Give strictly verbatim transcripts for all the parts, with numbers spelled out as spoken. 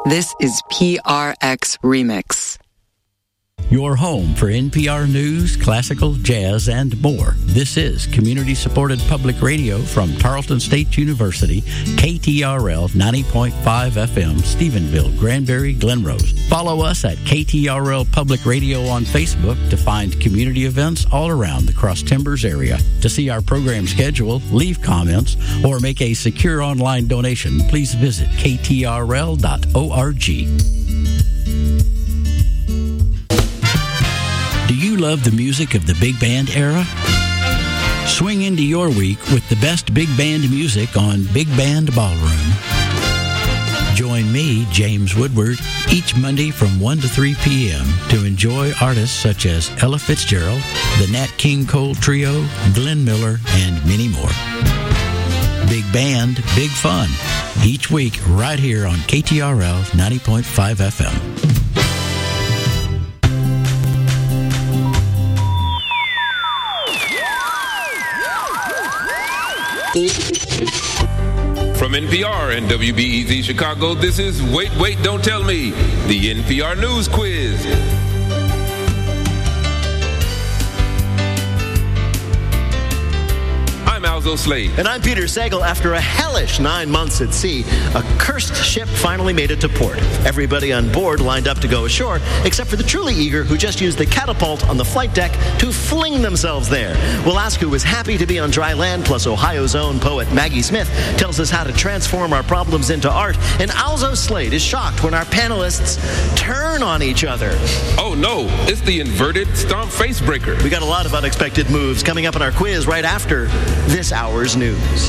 This is P R X Remix. Your home for N P R news, classical, jazz, and more. This is community-supported public radio from Tarleton State University, K T R L ninety point five F M, Stephenville, Granbury, Glenrose. Follow us at K T R L Public Radio on Facebook to find community events all around the Cross Timbers area. To see our program schedule, leave comments, or make a secure online donation, please visit k t r l dot org. Do you love the music of the big band era? Swing into your week with the best big band music on Big Band Ballroom. Join me, James Woodward, each Monday from one to three p.m. to enjoy artists such as Ella Fitzgerald, the Nat King Cole Trio, Glenn Miller, and many more. Big band, big fun. Each week right here on K T R L ninety point five F M. From N P R and W B E Z Chicago, this is Wait, Wait, Don't Tell Me, the N P R News Quiz. I'm Alzo Slade. And I'm Peter Sagal. After a hellish nine months at sea, a cursed ship finally made it to port. Everybody on board lined up to go ashore, except for the truly eager who just used the catapult on the flight deck to fling themselves there. We'll ask who was happy to be on dry land, plus Ohio's own poet Maggie Smith tells us how to transform our problems into art. And Alzo Slade is shocked when our panelists turn on each other. Oh no, it's the inverted stomp face breaker. We got a lot of unexpected moves coming up in our quiz right after this hour's news.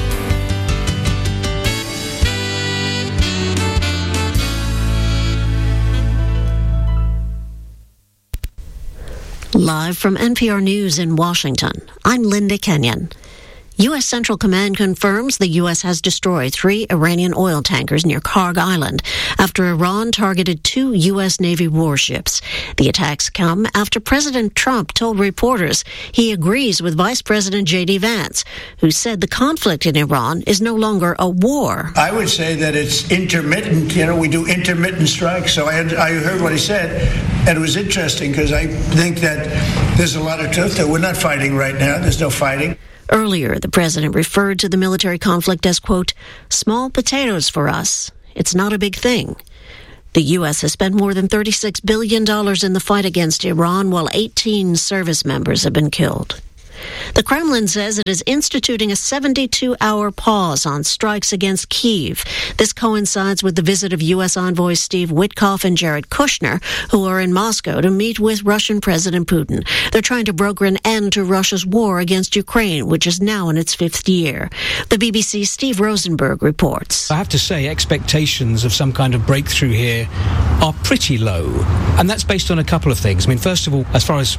Live from N P R News in Washington, I'm Linda Kenyon. U S Central Command confirms the U S has destroyed three Iranian oil tankers near Karg Island after Iran targeted two U S Navy warships. The attacks come after President Trump told reporters he agrees with Vice President J D Vance, who said the conflict in Iran is no longer a war. I would say that it's intermittent. You know, we do intermittent strikes. So I, I heard what he said, and it was interesting because I think that there's a lot of truth that we're not fighting right now. There's no fighting. Earlier, the president referred to the military conflict as, quote, small potatoes for us. It's not a big thing. The U S has spent more than thirty-six billion dollars in the fight against Iran, while eighteen service members have been killed. The Kremlin says it is instituting a seventy-two hour pause on strikes against Kyiv. This coincides with the visit of U S envoys Steve Witkoff and Jared Kushner, who are in Moscow to meet with Russian President Putin. They're trying to broker an end to Russia's war against Ukraine, which is now in its fifth year. The B B C's Steve Rosenberg reports. I have to say, expectations of some kind of breakthrough here are pretty low. And that's based on a couple of things. I mean, first of all, as far as